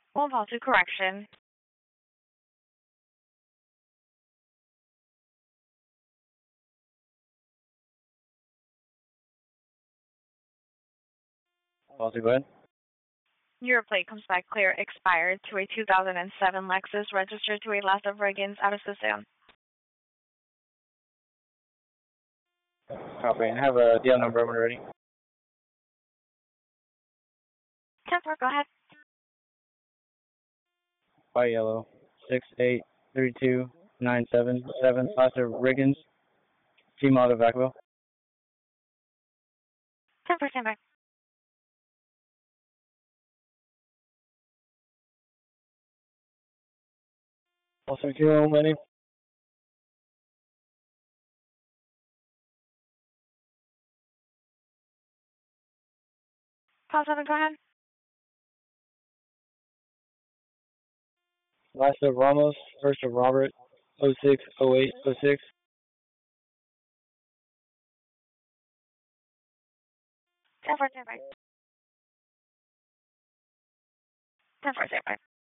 Full policy correction. Also, go ahead. Your plate comes back clear, expired to a 2007 Lexus registered to a Las of Riggins out of Sicilian. Copy. And have a deal number when ready. 10-4, go ahead. White yellow. 6832977 Las of Riggins. Female of Vacaville. 10-4, stand by. Also, Kilo, my name. 7, go ahead. Last of Ramos, first of Robert, 060806. 10-4, stand by. 10-4, stand by.